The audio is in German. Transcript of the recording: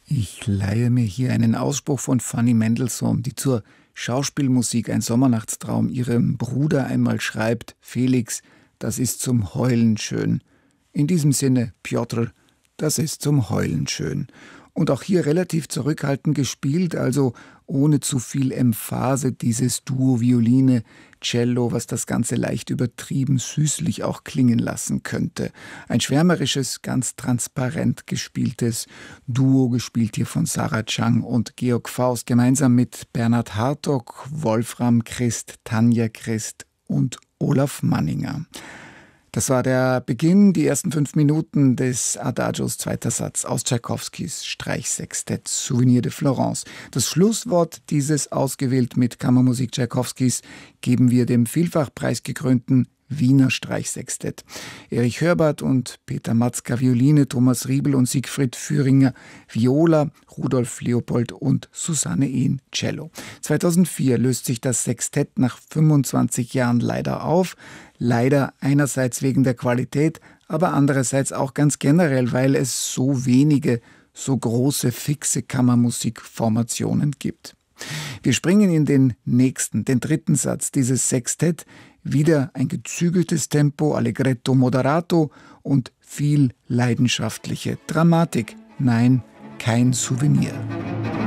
Ich leihe mir hier einen Ausspruch von Fanny Mendelssohn, die zur Schauspielmusik Ein Sommernachtstraum ihrem Bruder einmal schreibt: Felix, das ist zum Heulen schön. In diesem Sinne, Pjotr, das ist zum Heulen schön. Und auch hier relativ zurückhaltend gespielt, also ohne zu viel Emphase, dieses Duo Violine, Cello, was das Ganze leicht übertrieben süßlich auch klingen lassen könnte. Ein schwärmerisches, ganz transparent gespieltes Duo, gespielt hier von Sarah Chang und Georg Faust, gemeinsam mit Bernhard Hartog, Wolfram Christ, Tanja Christ und Olaf Manninger. Das war der Beginn, die ersten 5 Minuten des Adagios zweiter Satz aus Tschaikowskis Streichsextett Souvenir de Florence. Das Schlusswort dieses ausgewählt mit Kammermusik Tschaikowskis geben wir dem vielfach preisgekrönten Wiener Streichsextett. Erich Hörbart und Peter Matzka Violine, Thomas Riebel und Siegfried Führinger Viola, Rudolf Leopold und Susanne Ehn Cello. 2004 löst sich das Sextett nach 25 Jahren leider auf. Leider einerseits wegen der Qualität, aber andererseits auch ganz generell, weil es so wenige, so große, fixe Kammermusikformationen gibt. Wir springen in den nächsten, den dritten Satz dieses Sextett. Wieder ein gezügeltes Tempo, allegretto moderato und viel leidenschaftliche Dramatik. Nein, kein Souvenir.